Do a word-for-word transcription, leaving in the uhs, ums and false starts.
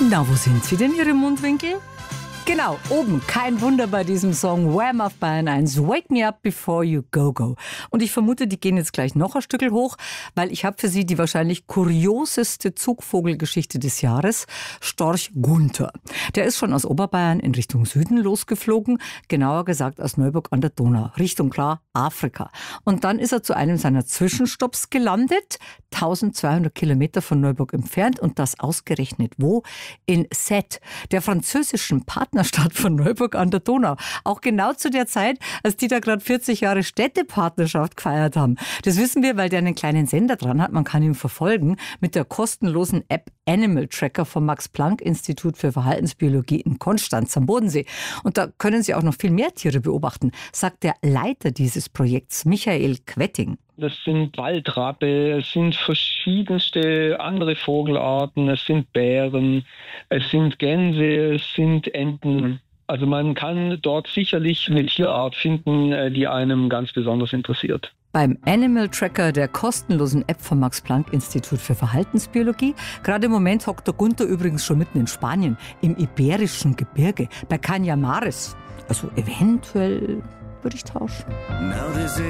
Na, wo sind Sie denn, Ihre Mundwinkel? Genau, oben. Kein Wunder bei diesem Song Wham auf Bayern eins. Wake me up before you go go. Und ich vermute, die gehen jetzt gleich noch ein Stückel hoch, weil ich habe für Sie die wahrscheinlich kurioseste Zugvogelgeschichte des Jahres. Storch Gunther. Der ist schon aus Oberbayern in Richtung Süden losgeflogen, genauer gesagt aus Neuburg an der Donau, Richtung klar Afrika. Und dann ist er zu einem seiner Zwischenstopps gelandet, eintausendzweihundert Kilometer von Neuburg entfernt, und das ausgerechnet wo? In Sète, der französischen Partnerstadt von Neuburg an der Donau. Auch genau zu der Zeit, als die da gerade vierzig Jahre Städtepartnerschaft gefeiert haben. Das wissen wir, weil der einen kleinen Sender dran hat. Man kann ihn verfolgen mit der kostenlosen App Animal Tracker vom Max-Planck-Institut für Verhaltensbiologie in Konstanz am Bodensee. Und da können Sie auch noch viel mehr Tiere beobachten, sagt der Leiter dieses Projekts, Michael Quetting. Das sind Waldrappe, es sind verschiedenste andere Vogelarten, es sind Bären, es sind Gänse, es sind Enten. Also man kann dort sicherlich eine Tierart finden, die einem ganz besonders interessiert. Beim Animal Tracker der kostenlosen App vom Max-Planck-Institut für Verhaltensbiologie. Gerade im Moment hockt der Gunther übrigens schon mitten in Spanien, im Iberischen Gebirge, bei Cañamares. Also eventuell würde ich tauschen. Now there's